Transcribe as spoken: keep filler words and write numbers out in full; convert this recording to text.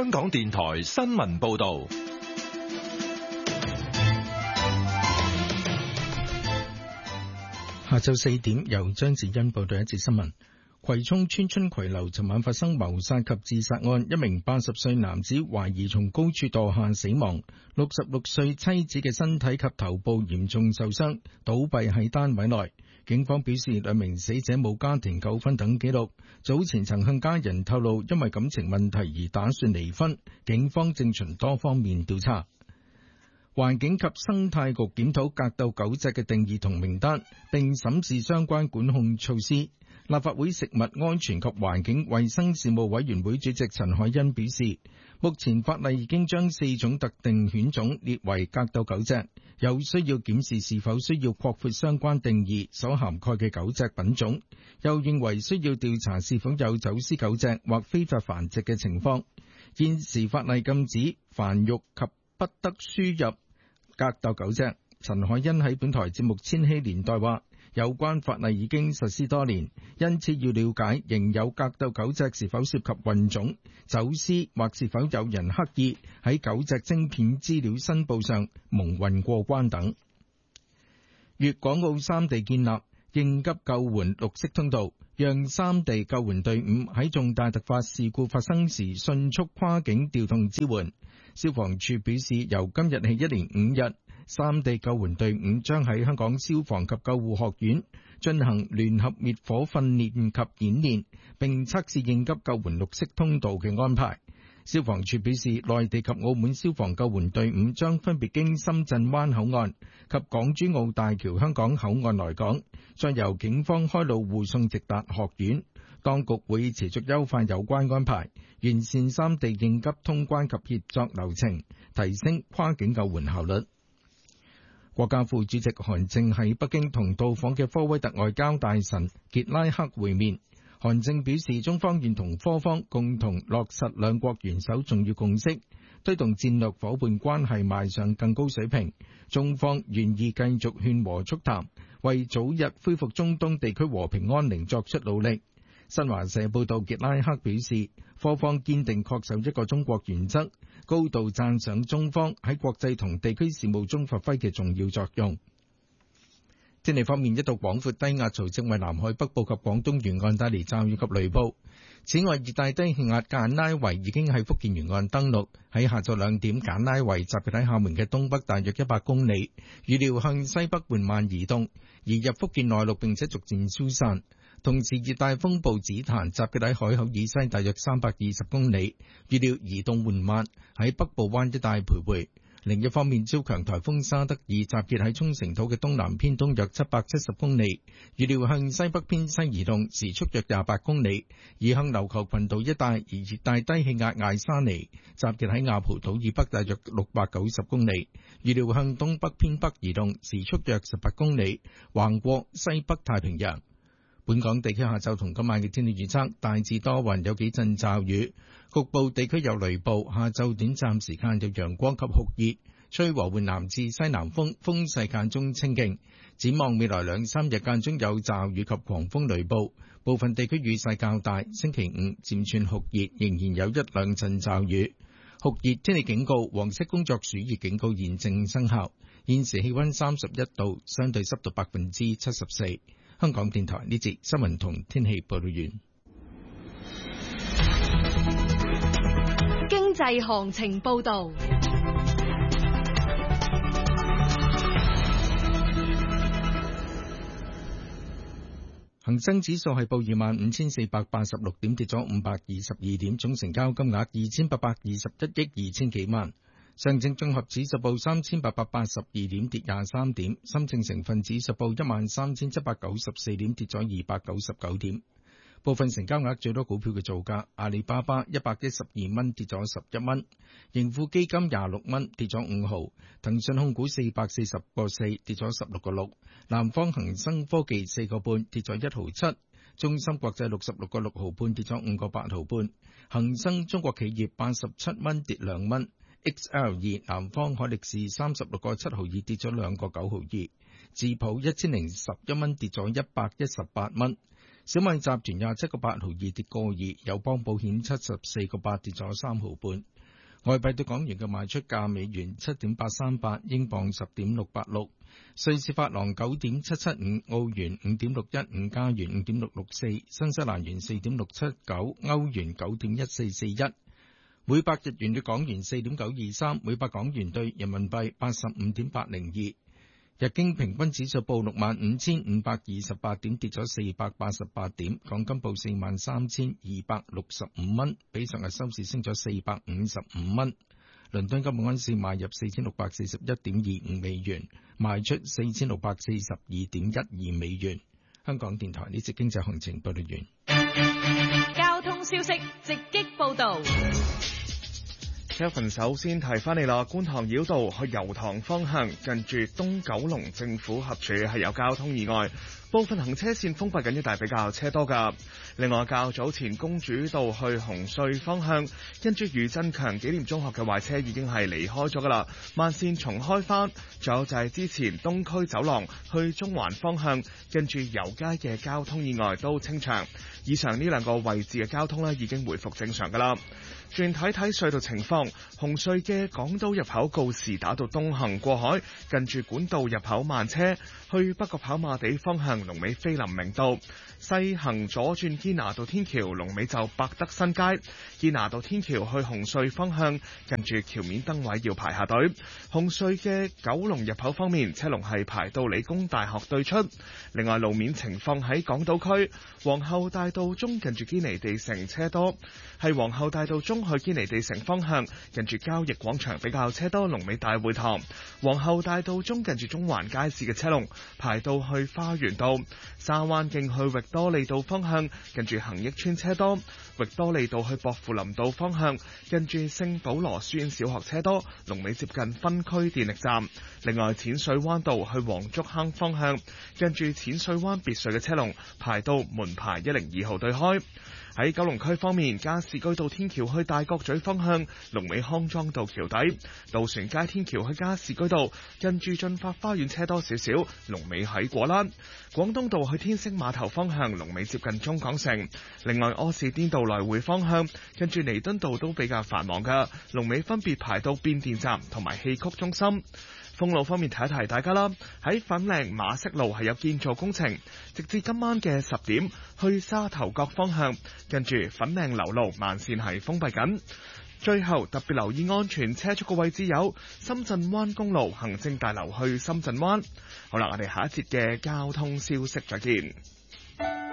香港電台新聞報道。 下晝四點，由張子欣報道一節新聞。葵涌村春葵樓尋晚發生謀殺及自殺案，一名八十歲男子懷疑從高處墮下死亡，六十六歲妻子嘅身體及頭部嚴重受傷，倒斃喺單位內。警方表示，兩名死者冇家庭糾紛等記錄，早前曾向家人透露因為感情問題而打算離婚。警方正循多方面調查。環境及生態局檢討格鬥狗隻嘅定義同名單，並審視相關管控措施。立法會食物安全及環境衛生事務委員會主席陳凱欣表示，目前法例已經將四種特定犬種列為格鬥狗隻，有需要檢視是否需要擴闊相關定義所涵蓋嘅狗隻品種，又認為需要調查是否有走私狗隻或非法繁殖嘅情況。現時法例禁止繁育及不得輸入格鬥狗隻。陳凱欣喺本台節目《千禧年代》話，有關法例已經實施多年，因此要了解仍有格鬥狗隻是否涉及混種、走私，或是否有人刻意喺狗隻晶片資料申報上蒙混過關等。粵港澳三地建立應急救援綠色通道，讓三地救援隊伍喺重大突發事故發生時迅速跨境調動支援。消防處表示，由今日起一連五日，三地救援隊伍將喺香港消防及救護學院進行聯合滅火訓練及演練，並測試應急救援綠色通道嘅安排。消防處表示，內地及澳門消防救援隊伍將分別經深圳灣口岸及港珠澳大橋香港口岸來港，再由警方開路護送直達學院。當局會持續優化有關安排，完善三地應急通關及協作流程，提升跨境救援效率。國家副主席韓正喺北京同到訪嘅科威特外交大臣傑拉克會面。韓正表示，中方願同科方共同落實兩國元首重要共識，推動戰略夥伴關係邁上更高水平。中方願意繼續勸和促談，為早日恢復中東地區和平安寧作出努力。新華社報道，傑拉克表示，科方堅定恪守一個中國原則，高度讚賞中方喺國際同地區事務中發揮嘅重要作用。天氣方面，一道廣闊低壓槽正為南海北部及廣東沿岸帶嚟驟雨及雷暴。此外，熱帶低氣壓簡拉維已經喺福建沿岸登陸，喺下晝兩點，簡拉維集結喺廈門嘅東北大約一百公里，預料向西北緩慢移動，移入福建內陸並且逐漸消散。同時，熱帶風暴紫檀集結喺海口以西大約三百二十公里，預料移動緩慢，喺北部灣一帶徘徊。另一方面，超強颱風沙德爾集結喺沖繩島嘅東南偏東約七百七十公里，預料向西北偏西移動，時速約廿八公里，移向琉球群島一帶。而熱帶低氣壓艾沙尼集結喺亞蒲島以北大約六百九十公里，預料向東北偏北移動，時速約十八公里，橫過西北太平洋。本港地區下晝同今晚嘅天氣預測，大致多雲，有幾陣驟雨，局部地區有雷暴。下晝短暫時間有陽光及酷熱，吹和緩南至西南風，風勢間中清勁。展望未來兩三日間中有驟雨及狂風雷暴，部分地區雨勢較大。星期五漸轉酷熱，仍然有一兩陣驟雨。酷熱天氣警告、黃色工作暑熱警告現正生效。現時氣溫三十一度，相對濕度百分之七十四。香港電台呢節新聞同天氣報道完。 經濟行情報道。 恒生指數係報二萬五千四百八十六點，跌咗五百二十二點，總成交金額二千八百二十一億二千幾萬。上證綜合指數報三千八百八十二點，跌廿三點。深證成分指數報一萬三千七百九十四點，跌咗二百九十九點。部分成交額最多股票嘅造價：阿里巴巴一百一十二蚊，跌咗十一蚊；盈富基金廿六蚊，跌咗五毫；騰訊控股四百四十個四，跌咗十六個六；南方恒生科技四個半，跌咗一毫七；中芯國際六十六個六毫半，跌咗五個八毫半；恒生中國企業八十七蚊，跌兩蚊。X L 二南方海力士三十六個七毫二，跌咗兩個九毫二，智普一千零十一蚊，跌咗一百一十八蚊，小米集團廿七個八毫二，跌個二，友邦保險七十四個八，跌咗三毫半， 外幣對港元嘅賣出價：美元七點八三八，英鎊十點六八六，瑞士法郎九點七七五，澳元五點六一五，加元五點六六四，新西蘭元四點六七九，歐元九點一四四一。每百日元對港元四點九二三，每百港元對人民幣八十五點八零二。日經平均指數報六萬五千五百二十八點，跌咗四百八十八點。港金報四萬三千二百六十五蚊，比上日收市升咗四百五十五蚊。倫敦金每盎司買入四千六百四十一點二五美元，賣出四千六百四十二點一二美元。香港電台呢節經濟行情報道完。 交通消息直擊報道。 Kevin 首先提翻你啦，觀塘繞道去油塘方向，近住東九龍政府合署係有交通意外，部分行車線封閉緊，一帶比較車多噶。另外，較早前公主道去紅隧方向，跟住余振強紀念中學嘅壞車已經係離開咗噶啦，慢線重開翻。仲有就係之前東區走廊去中環方向，跟住油街嘅交通意外都清場。以上呢兩個位置嘅交通呢已經回復正常噶啦。轉睇睇隧道情況，紅隧嘅港島入口告士打道東行過海，近住管道入口慢車，去北角跑馬地方向龍尾菲林明道；西行左轉堅拿道天橋，龍尾就百德新街。堅拿道天橋去紅隧方向，近住橋面燈位要排下隊。紅隧嘅九龍入口方面，車龍係排到理工大學對出。另外路面情況喺港島區，皇后大道中近住堅尼地城車多，係皇后大道中去堅尼地城方向，近住交易廣場比較車多，龍尾大會堂。皇后大道中近住中環街市嘅車龍排到去花園道。沙灣徑去域多利道方向，近住恒益邨車多。域多利道去薄扶林道方向，近住聖保羅書院小學車多，龍尾接近分區電力站。另外淺水灣道去黃竹坑方向，近住淺水灣別墅嘅車龍排到門牌一零二號對開。喺九龍區方面，加士居道天橋去大角咀方向，龍尾康莊道橋底；渡船街天橋去加士居道，近住駿發花園車多少少，龍尾喺果欄。廣東道去天星碼頭方向，龍尾接近中港城。另外，柯士甸道來回方向，近住彌敦道都比較繁忙㗎，龍尾分別排到變電站同埋戲曲中心。封路方面提一提大家啦，喺粉嶺馬適路係有建造工程，直至今晚嘅十點，去沙頭角方向，跟住粉嶺流路慢線係封閉緊。最後特別留意安全車速嘅位置有深圳灣公路行政大樓去深圳灣。好啦，我哋下一節嘅交通消息再見。